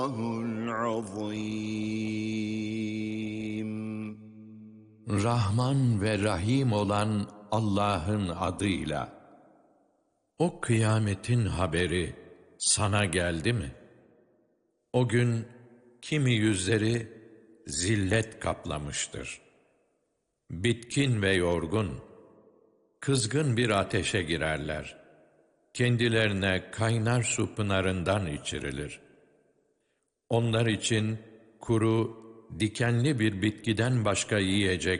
العظيم. Rahman ve Rahim olan Allah'ın adıyla. O kıyametin haberi sana geldi mi? O gün kimi yüzleri zillet kaplamıştır. Bitkin ve yorgun, kızgın bir ateşe girerler. Kendilerine kaynar su pınarından içirilir. Onlar için kuru, dikenli bir bitkiden başka yiyecek